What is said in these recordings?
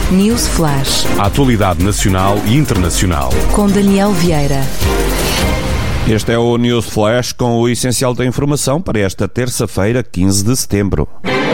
News Flash. A atualidade nacional e internacional. Com Daniel Vieira. Este é o News Flash com o essencial da informação para esta terça-feira, 15 de setembro.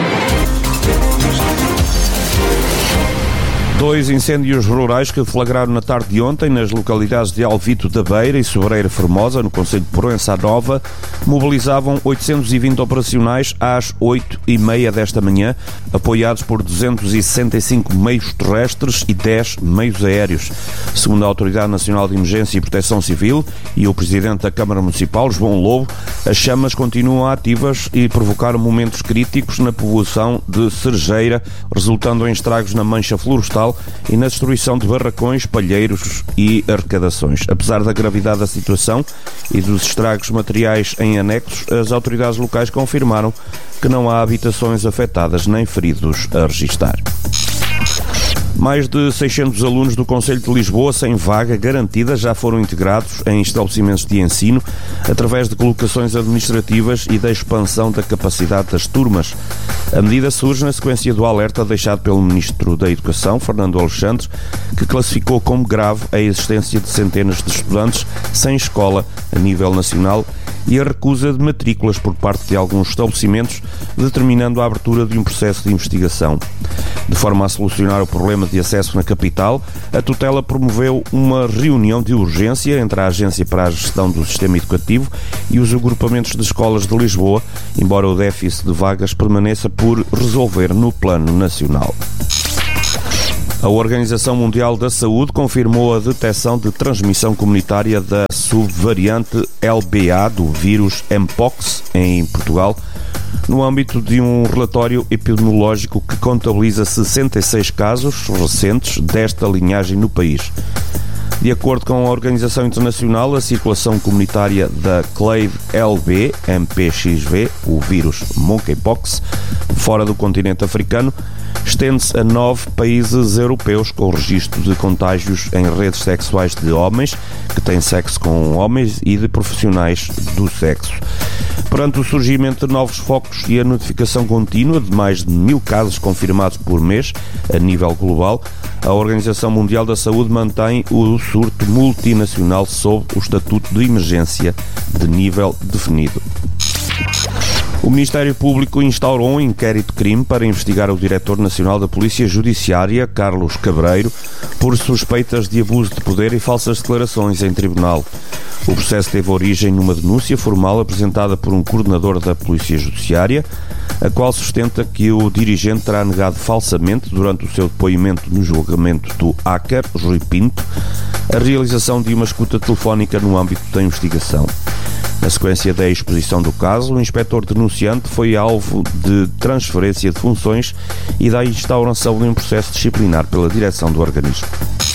2 incêndios rurais que flagraram na tarde de ontem nas localidades de Alvito da Beira e Sobreira Formosa, no concelho de Proença Nova, mobilizavam 820 operacionais às 8h30 desta manhã, apoiados por 265 meios terrestres e 10 meios aéreos. Segundo a Autoridade Nacional de Emergência e Proteção Civil e o Presidente da Câmara Municipal, João Lobo, as chamas continuam ativas e provocaram momentos críticos na povoação de Cerejeira, resultando em estragos na mancha florestal e na destruição de barracões, palheiros e arrecadações. Apesar da gravidade da situação e dos estragos materiais em anexos, as autoridades locais confirmaram que não há habitações afetadas nem feridos a registar. Mais de 600 alunos do Concelho de Lisboa sem vaga garantida já foram integrados em estabelecimentos de ensino através de colocações administrativas e da expansão da capacidade das turmas. A medida surge na sequência do alerta deixado pelo Ministro da Educação, Fernando Alexandre, que classificou como grave a existência de centenas de estudantes sem escola a nível nacional e a recusa de matrículas por parte de alguns estabelecimentos, determinando a abertura de um processo de investigação. De forma a solucionar o problema de acesso na capital, a tutela promoveu uma reunião de urgência entre a Agência para a Gestão do Sistema Educativo e os agrupamentos de escolas de Lisboa, embora o déficit de vagas permaneça por resolver no plano nacional. A Organização Mundial da Saúde confirmou a detecção de transmissão comunitária da subvariante LBA do vírus Mpox em Portugal, no âmbito de um relatório epidemiológico que contabiliza 66 casos recentes desta linhagem no país. De acordo com a Organização Internacional, a circulação comunitária da Clade LB, MPXV, o vírus Monkeypox, fora do continente africano, estende-se a 9 países europeus com registro de contágios em redes sexuais de homens que têm sexo com homens e de profissionais do sexo. Perante o surgimento de novos focos e a notificação contínua de mais de 1000 casos confirmados por mês a nível global, a Organização Mundial da Saúde mantém o surto multinacional sob o estatuto de emergência de nível definido. O Ministério Público instaurou um inquérito-crime para investigar o Diretor Nacional da Polícia Judiciária, Carlos Cabreiro, por suspeitas de abuso de poder e falsas declarações em tribunal. O processo teve origem numa denúncia formal apresentada por um coordenador da Polícia Judiciária, a qual sustenta que o dirigente terá negado falsamente, durante o seu depoimento no julgamento do hacker, Rui Pinto, a realização de uma escuta telefónica no âmbito da investigação. Na sequência da exposição do caso, o inspetor denunciante foi alvo de transferência de funções e da instauração de um processo disciplinar pela direção do organismo.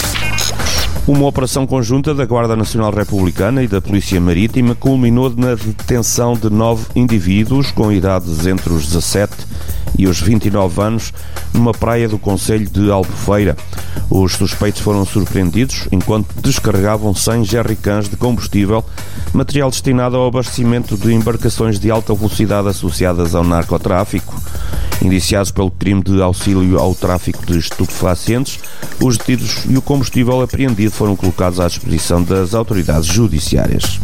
Uma operação conjunta da Guarda Nacional Republicana e da Polícia Marítima culminou na detenção de 9 indivíduos com idades entre os 17 e os 29 anos numa praia do concelho de Albufeira. Os suspeitos foram surpreendidos enquanto descarregavam 100 jerrycans de combustível, material destinado ao abastecimento de embarcações de alta velocidade associadas ao narcotráfico. Indiciados pelo crime de auxílio ao tráfico de estupefacientes, os detidos e o combustível apreendido foram colocados à disposição das autoridades judiciárias.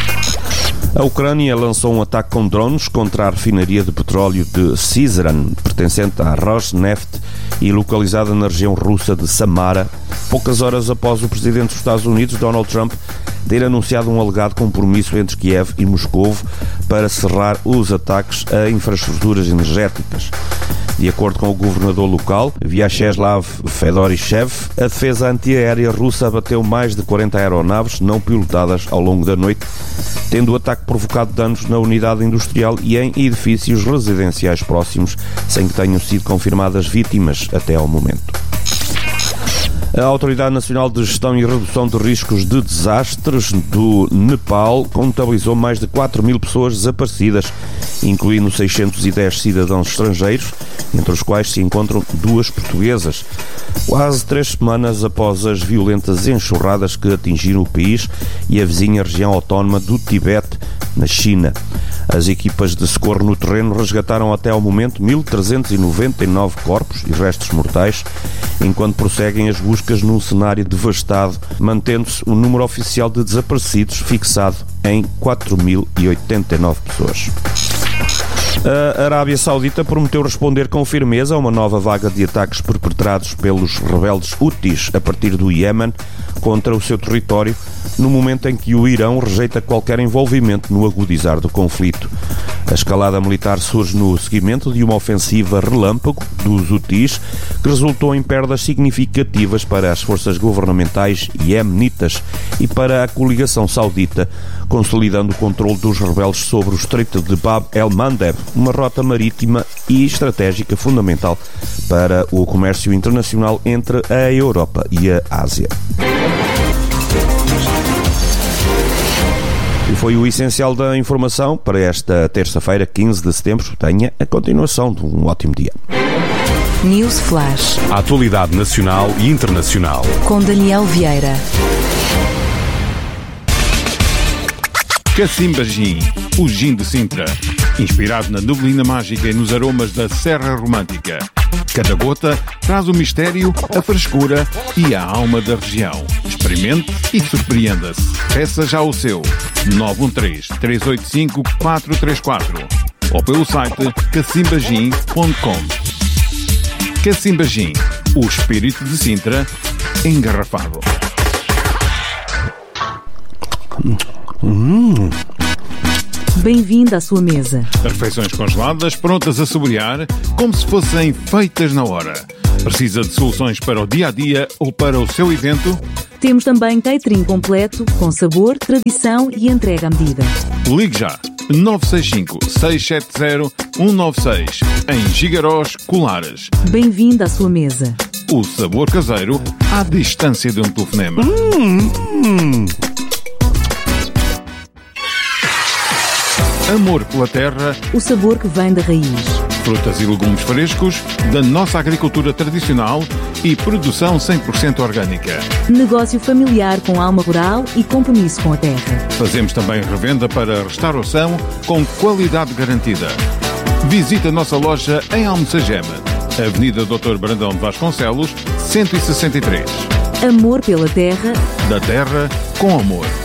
A Ucrânia lançou um ataque com drones contra a refinaria de petróleo de Syzran, pertencente à Rosneft e localizada na região russa de Samara, poucas horas após o presidente dos Estados Unidos, Donald Trump, ter anunciado um alegado compromisso entre Kiev e Moscovo para cerrar os ataques a infraestruturas energéticas. De acordo com o governador local, Vyacheslav Fedorishev, a defesa antiaérea russa abateu mais de 40 aeronaves não pilotadas ao longo da noite, tendo o ataque provocado danos na unidade industrial e em edifícios residenciais próximos, sem que tenham sido confirmadas vítimas até ao momento. A Autoridade Nacional de Gestão e Redução de Riscos de Desastres do Nepal contabilizou mais de 4.000 pessoas desaparecidas, incluindo 610 cidadãos estrangeiros, entre os quais se encontram 2 portuguesas, quase 3 semanas após as violentas enxurradas que atingiram o país e a vizinha região autónoma do Tibete, na China. As equipas de socorro no terreno resgataram até ao momento 1.399 corpos e restos mortais, enquanto prosseguem as buscas num cenário devastado, mantendo-se o número oficial de desaparecidos fixado em 4.089 pessoas. A Arábia Saudita prometeu responder com firmeza a uma nova vaga de ataques perpetrados pelos rebeldes Houthis a partir do Iémen contra o seu território, no momento em que o Irão rejeita qualquer envolvimento no agudizar do conflito. A escalada militar surge no seguimento de uma ofensiva relâmpago dos Houthis, que resultou em perdas significativas para as forças governamentais iemenitas e para a coligação saudita, consolidando o controle dos rebeldes sobre o estreito de Bab el-Mandeb, uma rota marítima e estratégica fundamental para o comércio internacional entre a Europa e a Ásia. E foi o essencial da informação para esta terça-feira, 15 de setembro. Tenha a continuação de um ótimo dia. News Flash. A atualidade nacional e internacional. Com Daniel Vieira. Cacimba Gin, o gin de Sintra. Inspirado na neblina mágica e nos aromas da Serra Romântica. Cada gota traz o mistério, a frescura e a alma da região. Experimente e surpreenda-se. Peça já o seu. 913-385-434 ou pelo site cacimbagin.com. Cacimba Gin, o espírito de Sintra engarrafado. Bem-vindo à sua mesa. Refeições congeladas prontas a saborear como se fossem feitas na hora. Precisa de soluções para o dia-a-dia ou para o seu evento? Temos também catering completo, com sabor, tradição e entrega à medida. Ligue já 965-670-196 em Gigarós, Colares. Bem-vindo à sua mesa. O sabor caseiro à distância de um telefonema. Amor pela terra, O sabor que vem da raiz. frutas e legumes frescos, da nossa agricultura tradicional e produção 100% orgânica. Negócio familiar com alma rural e compromisso com a terra. Fazemos também revenda para restauração com qualidade garantida. Visite a nossa loja em Almocegeme, Avenida Dr. Brandão de Vasconcelos, 163. Amor pela terra. Da terra com amor.